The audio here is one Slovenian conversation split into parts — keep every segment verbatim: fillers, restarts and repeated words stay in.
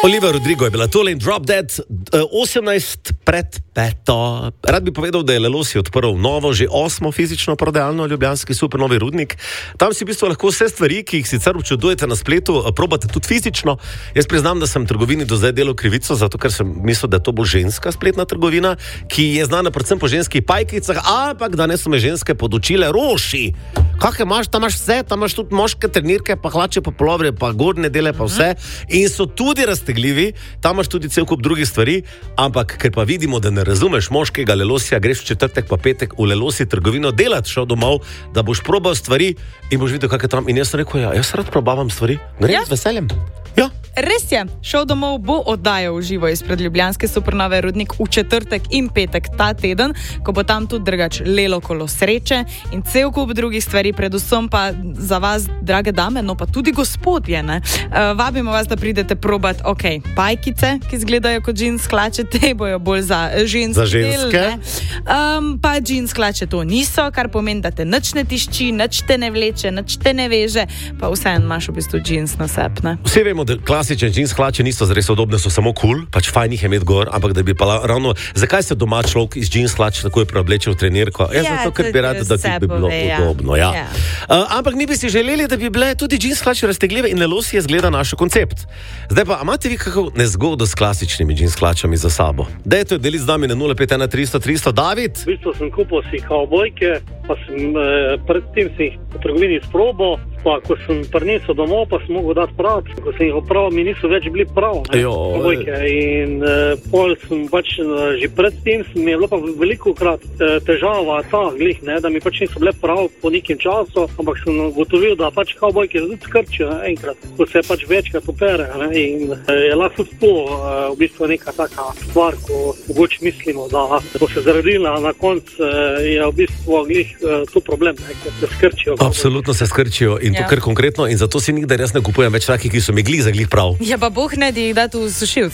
Olivia Rodrigo je bila tole in Drop Dead, osemnajst pred peto. Rad bi povedal, da je Lelosi odprl novo, že osmo fizično prodajalno, ljubljanski supernovi rudnik. Tam si v bistvu lahko vse stvari, ki jih sicer občudujete na spletu, probate tudi fizično. Jaz priznam, da sem trgovini do zdaj delal krivico, zato ker sem mislil, da je to bolj ženska spletna trgovina, ki je znana predvsem po ženskih pajkicah, ampak danes so me ženske podučile, Roši, kakšne imaš, tam imaš vse, tam imaš tudi moške trenirke, pa hlače, pa polovre, pa gornje dele, pa vse. In so tudi raztegljivi, tam imaš tudi cel kup drugih stvari, ampak ker pa vidimo, da ne razumeš moškega Lelosija, greš v četrtek pa petek v Lelosi trgovino delat, šel domov, da boš probal stvari in boš videl, kak je tam. In jaz sem rekel, ja, jaz rad probavam stvari, grem ja. z veseljem. Ja. Res je, šel domov bo oddajal v živo izpred ljubljanske supernove Rudnik v četrtek in petek ta teden, ko bo tam tudi drugač lelo kolo sreče in cel kup drugih stvari, predvsem pa za vas, drage dame, no pa tudi gospodje, ne. Uh, vabimo vas, da pridete probat, ok, pajkice, ki izgledajo kot džins hlače, te bojo bolj za ženske. Za ženske. Del, um, pa džins hlače to niso, kar pomeni, da te nič ne tišči, nič te ne vleče, nič te ne veže, pa vseeno imaš v bistvu džins na sep, ne. Vsi vemo, da klasične džins hlače niso zares udobne, so samo kul, cool, pač fajn jih je imeti gor, ampak da bi pa ravno, zakaj se doma človek iz džins hlač takoj preobleče v trenirko? Jaz ja, zato, ker bi rad, da ti bi bilo ja. udobno, ja. ja. Uh, ampak mi bi si želeli, da bi bile tudi džins hlače raztegljive in Lelosi je zgleda naš koncept. Zdaj pa, a imate vi kako nezgodo s klasičnimi džins hlačami za sabo? Dajte deliti z nami na nula pet ena tristo tristo. David? V bistvu sem kupil si kavbojke, pa sem eh, predtem si jih v trgovini sprobal, pa ko sem prinesel domov, pa sem mogel dati prav. Ko sem jih opravil, mi niso več bili prav. Kavbojke. In eh, pol sem pač eh, že predtem, mi je bilo pa veliko krat eh, težava ta glih, ne, da mi pač niso bile prav po nekem času, ampak sem ugotovil, da pač kavbojke tudi skrčijo enkrat, ko se pač večkrat opere. Ne, in eh, je lahko to eh, v bistvu neka taka stvar, ko mogoče mislimo, da bo se zredila na koncu, eh, je v bistvu glih eh, to problem, ne, ker se skrčijo. Absolutno se skrčijo in to ja. kar konkretno in zato si nikdar jaz ne kupujem več takih, ki so mi glih za glih prav. Ja, pa Bog ne di jih dati v sušilc.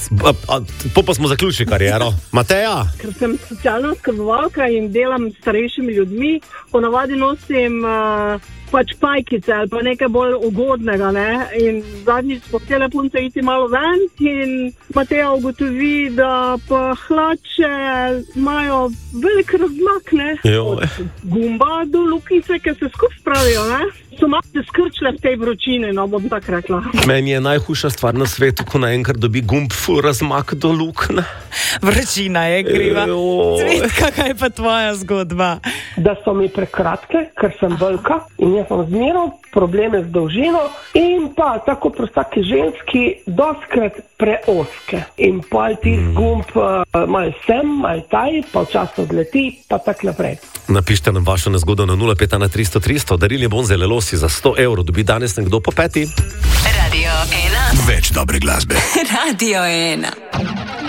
Po pa smo zaključili kariero. Mateja? Ker sem socialna oskrbovalka in delam s starejšimi ljudmi, ponavadi nosim uh, pač pajkice ali pa nekaj bolj ugodnega, ne? In zadnjič smo htjeli punce iti malo ven in Mateja ugotovi, da pa hlače imajo velik razmak, ne? Od gumba do luknice, ki se skupaj spravijo, ne? So malo se skrčile v tej vročini, no, bom tak rekla. Meni je najhujša stvar na svetu, ko naenkrat dobi gumb ful razmak do lukne. Vročina je kriva. Cvetka, kaj je pa tvoja zgodba? Da so mi prekratke, ker sem velika in jaz sem zmeraj probleme z dolžino in pa tako pri vsaki ženski doskrat preoske. In pol ti gumb uh, malo sem, malo taj, pa včasno odleti, pa tak naprej. Napište nam vašo nezgodo na nula pet ena tristo tristo. Darili bon za Lelosi za sto evrov. Dobi danes nekdo po peti. Radio ena. Več dobre glasbe. Radio ena.